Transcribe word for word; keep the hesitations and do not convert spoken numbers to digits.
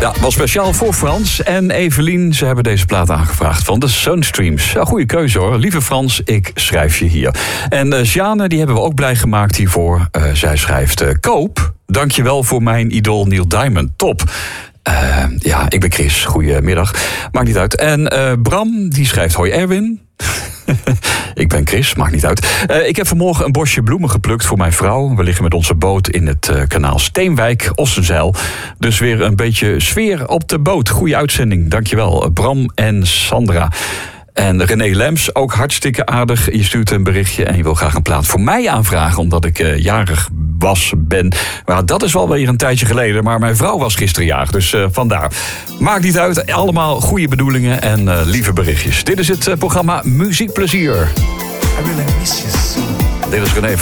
Ja, wel speciaal voor Frans en Evelien. Ze hebben deze plaat aangevraagd van de Sunstreams. Ja, goede keuze hoor. Lieve Frans, ik schrijf je hier. En uh, Sjane, die hebben we ook blij gemaakt hiervoor. Uh, zij schrijft, uh, Koop, dankjewel voor mijn idool Neil Diamond. Top. Uh, ja, ik ben Chris. Goedemiddag. Maakt niet uit. En uh, Bram, die schrijft, hoi Erwin. Ik ben Chris, maakt niet uit. Uh, ik heb vanmorgen een bosje bloemen geplukt voor mijn vrouw. We liggen met onze boot in het uh, kanaal Steenwijk, Ossenzeil. Dus weer een beetje sfeer op de boot. Goeie uitzending, dankjewel. Bram en Sandra. En René Lems, ook hartstikke aardig. Je stuurt een berichtje en je wil graag een plaat voor mij aanvragen, omdat ik uh, jarig was, ben. Maar dat is wel weer een tijdje geleden. Maar mijn vrouw was gisteren jarig, dus uh, vandaar. Maakt niet uit, allemaal goede bedoelingen en uh, lieve berichtjes. Dit is het uh, programma Muziekplezier. I really miss you so. Dit is René van